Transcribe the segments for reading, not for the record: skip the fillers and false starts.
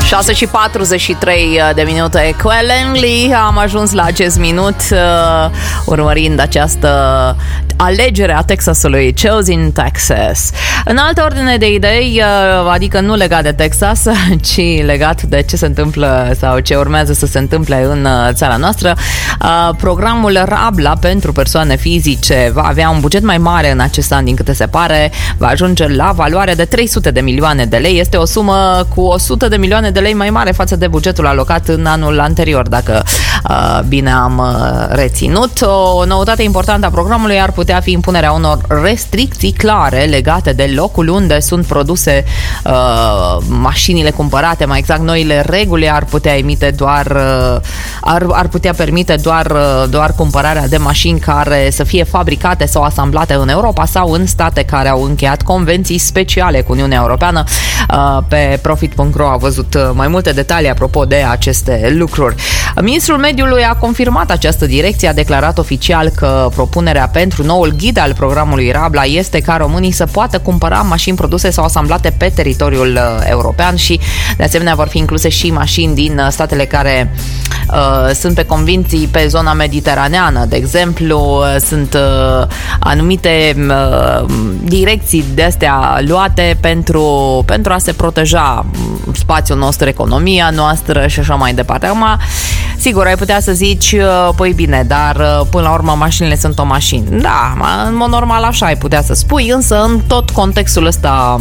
6:43 de minute cu Langley. Am ajuns la acest minut urmărind această alegere a Texasului, Choose in Texas. În altă ordine de idei, adică nu legat de Texas, ci legat de ce se întâmplă sau ce urmează să se întâmple în țara noastră, programul Rabla pentru persoane fizice va avea un buget mai mare în acest an, din câte se pare, va ajunge la valoare de 300 de milioane de lei. Este o sumă cu 100 de milioane de lei mai mare față de bugetul alocat în anul anterior, dacă bine am reținut. O noutate importantă a programului ar putea fi impunerea unor restricții clare legate de locul unde sunt produse mașinile cumpărate, mai exact noile reguli ar putea emite doar ar putea permite doar cumpărarea de mașini care să fie fabricate sau asamblate în Europa sau în state care au încheiat convenții speciale cu Uniunea Europeană. Pe Profit.ro a văzut mai multe detalii apropo de aceste lucruri. Ministrul Mediului a confirmat această direcție, a declarat oficial că propunerea pentru noul ghid al programului Rabla este ca românii să poată cumpăra mașini produse sau asamblate pe teritoriul european și de asemenea vor fi incluse și mașini din statele care sunt pe convenții pe zona mediteraneană. De exemplu, sunt anumite direcții de astea luate pentru a se proteja spațiul nostru, economia noastră și așa mai departe. Acum, sigur, ai putea să zici, păi bine, dar până la urmă mașinile sunt o mașină. Da, în mod normal așa ai putea să spui, însă în tot contextul ăsta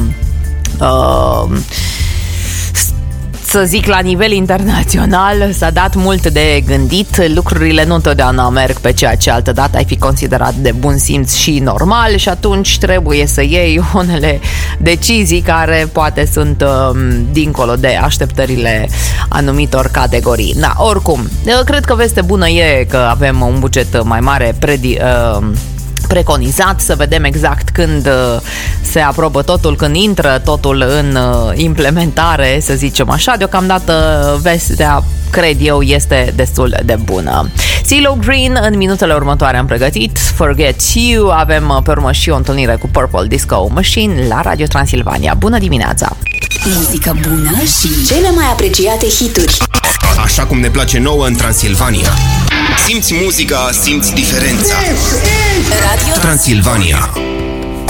să zic, la nivel internațional s-a dat mult de gândit, lucrurile nu întotdeauna merg pe ceea ce altădată ai fi considerat de bun simț și normal și atunci trebuie să iei unele decizii care poate sunt dincolo de așteptările anumitor categorii. Da, oricum, cred că veste bună e că avem un buget mai mare preconizat, să vedem exact când se aprobă totul, când intră totul în implementare, să zicem așa. Deocamdată vestea, cred eu, este destul de bună. CeeLo Green, în minutele următoare am pregătit Forget You, avem pe urmă și o întâlnire cu Purple Disco Machine la Radio Transilvania. Bună dimineața! Muzică bună și cele mai apreciate hituri. Așa cum ne place nouă în Transilvania. Simți muzica, simți diferența. Radio Transilvania.